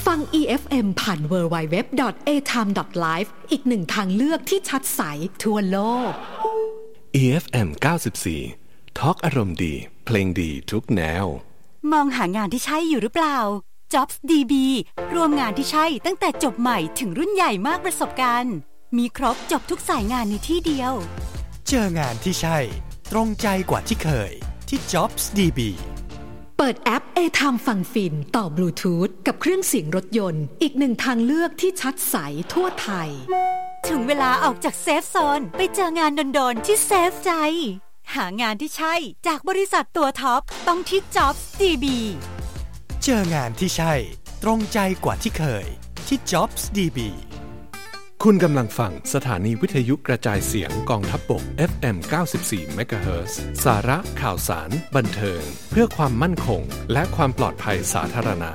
ฟัง EFM ผ่าน www.atime.live อีกหนึ่งทางเลือกที่ชัดใสทั่วโลก EFM 94 ทอล์กอารมณ์ดีเพลงดีทุกแนวมองหางานที่ใช่อยู่หรือเปล่า Jobs DB รวมงานที่ใช่ตั้งแต่จบใหม่ถึงรุ่นใหญ่มากประสบการณ์มีครบจบทุกสายงานในที่เดียวเจองานที่ใช่ตรงใจกว่าที่เคยที่ Jobs DB เปิดแอป A-Time ฟังฟินต่อบลูทูธกับเครื่องเสียงรถยนต์อีกหนึ่งทางเลือกที่ชัดใสทั่วไทยถึงเวลาออกจากเซฟโซนไปเจองานโดนๆที่เซฟใจหางานที่ใช่จากบริษัทตัวท็อปต้องที่ Jobs DB เจองานที่ใช่ตรงใจกว่าที่เคยที่ Jobs DB คุณกำลังฟังสถานีวิทยุกระจายเสียงกองทัพบก FM 94 MHz สาระข่าวสารบันเทิงเพื่อความมั่นคงและความปลอดภัยสาธารณะ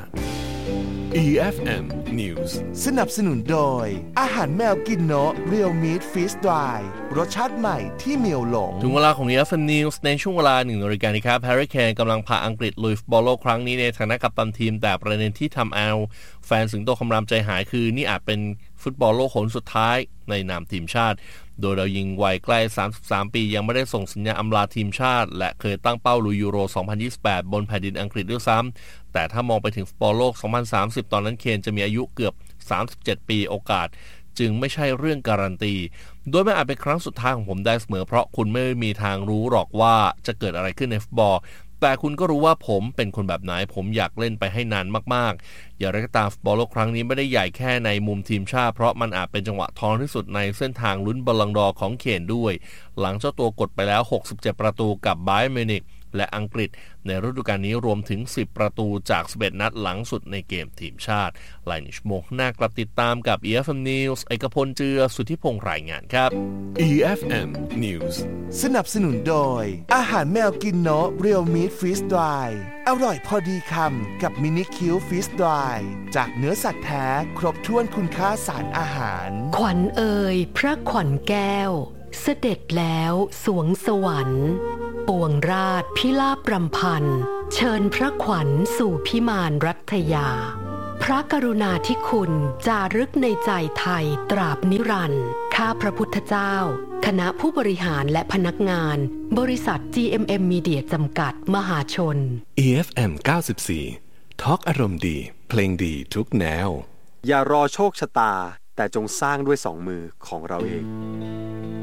EFM News สนับสนุนโดยอาหารแมวกินโนะ Real Meat Fish Dry รสชาติใหม่ที่เมียวหลงถึงเวลาของ EFM News ในช่วงเวลา 1 นาฬิกานะครับ Harry Kane กำลังพาอังกฤษลุยฟุตบอลโลกครั้งนี้ในฐานะกัปตันทีมแต่ประเด็นที่ทำเอาแฟนสิงโตคำรามใจหายคือนี่อาจเป็นฟุตบอลโลกคนสุดท้ายในนามทีมชาติโดยเรายิงวัยใกล้33ปียังไม่ได้ส่งสัญญาอำลาทีมชาติและเคยตั้งเป้าลุยยูโร2028บนแผ่นดินอังกฤษด้วยซ้ำแต่ถ้ามองไปถึงฟุตบอลโลก2030ตอนนั้นเคนจะมีอายุเกือบ37ปีโอกาสจึงไม่ใช่เรื่องการันตีโดยไม่อาจเป็นครั้งสุดท้ายของผมได้เสมอเพราะคุณไม่มีทางรู้หรอกว่าจะเกิดอะไรขึ้นในฟุตบอลแต่คุณก็รู้ว่าผมเป็นคนแบบไหนผมอยากเล่นไปให้นานมากๆอย่างไรก็ตามฟุตบอลโลกครั้งนี้ไม่ได้ใหญ่แค่ในมุมทีมชาติเพราะมันอาจเป็นจังหวะทองที่สุดในเส้นทางลุ้นบัลลังก์ดอร์ของเคนด้วยหลังเจ้าตัวกดไปแล้ว67ประตูกับไบเอร์นมิวนิกและอังกฤษในฤดูกาลนี้รวมถึง10ประตูจาก11นัดหลังสุดในเกมทีมชาติหลายชั่วโมงหน้ากลับติดตามกับ EFM News เอกพลเจือสุทธิพงษ์รายงานครับ EFM News สนับสนุนโดยอาหารแมวกินโนะ Real Meat Fish Dry อร่อยพอดีคำกับมินิคิวฟิชดรายจากเนื้อสัตว์แท้ครบถ้วนคุณค่าสารอาหารขวัญเอ่ยพระขวัญแก้วเสด็จแล้วสวงสวรรค์ปวงราชพิลาภรำพันเชิญพระขวัญสู่พิมานรัตยาพระกรุณาธิคุณจารึกในใจไทยตราบนิรันดร์ข้าพระพุทธเจ้าคณะผู้บริหารและพนักงานบริษัท GMM Media จำกัดมหาชน EFM 94 ทอล์กอารมณ์ดีเพลงดีทุกแนวอย่ารอโชคชะตาแต่จงสร้างด้วย2 มือของเราเอง